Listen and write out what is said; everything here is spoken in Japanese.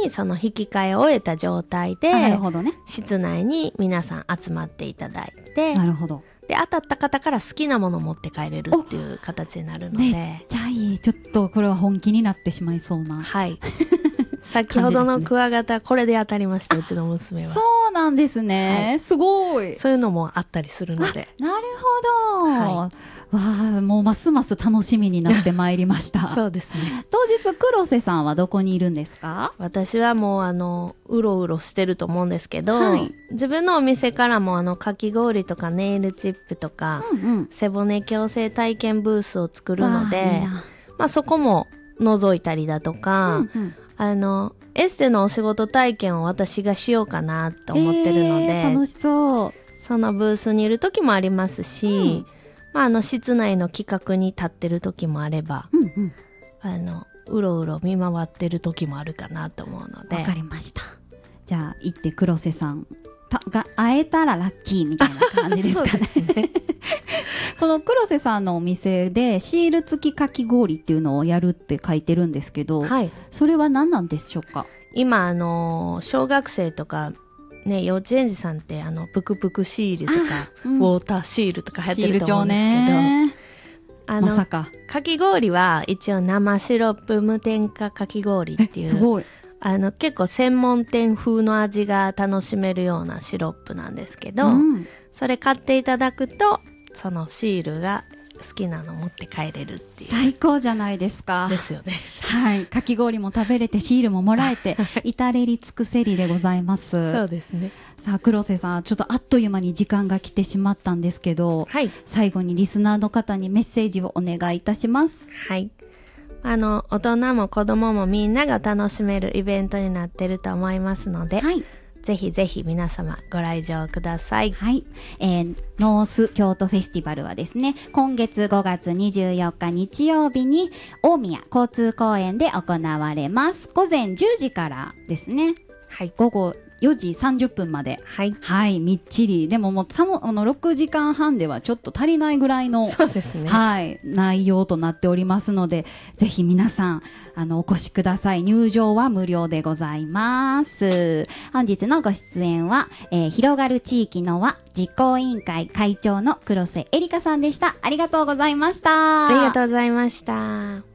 にその引き換えを終えた状態で、 なるほどね。 室内に皆さん集まっていただいて、 なるほど。 で当たった方から好きなものを持って帰れるっていう形になるので、 めっちゃいい。ちょっとこれは本気になってしまいそうな。 はい先ほどのクワガタ、これで当たりました、うちの娘は。 そうなんですね、 はい、 すごい。 そういうのもあったりするので。 なるほど、わあ、もうますます楽しみになってまいりましたそうですね。 当日黒瀬さんはどこにいるんですか？ 私はもううろうろしてると思うんですけど、 はい、 自分のお店からもかき氷とかネイルチップとか、背骨矯正体験ブースを作るので、まあ、そこも覗いたりだとか、エステのお仕事体験を私がしようかなと思ってるので、 楽しそう。 そのブースにいる時もありますし、まあ、室内の企画に立ってる時もあれば、うろうろ見回ってる時もあるかなと思うので。 わかりました。じゃあ行って黒瀬さんが会えたらラッキーみたいな感じですかね。そうですねこの黒瀬さんのお店でシール付きかき氷っていうのをやるって書いてるんですけど、はい、それは何なんでしょうか？ 今小学生とかね、幼稚園児さんってぷくぷくシールとか、ウォーターシールとか流行ってると思うんですけど、 まさかかき氷は一応生シロップ無添加かき氷っていう、 すごい結構専門店風の味が楽しめるようなシロップなんですけど、それ買っていただくとそのシールが好きなの持って帰れるっていう。 最高じゃないですか。 ですよね。 はい、かき氷も食べれてシールももらえて至れり尽くせりでございます。 そうですね。 さあ黒瀬さん、ちょっとあっという間に時間が来てしまったんですけど、はい、最後にリスナーの方にメッセージをお願いいたします。 はい、大人も子供もみんなが楽しめるイベントになってると思いますので、はい、ぜひぜひ皆様ご来場ください。 はい、ノース京都フェスティバルはですね、今月5月24日日曜日に大宮交通公園で行われます。午前10時からですね、はい、午後4時30分まで、はい、はい、みっちり。でももう6時間半ではちょっと足りないぐらいの、 そうですね、 はい、内容となっておりますので、ぜひ皆さんお越しください。入場は無料でございます。本日のご出演は、広がる地域の輪実行委員会会長の黒瀬えりかさんでした。ありがとうございました。 ありがとうございました。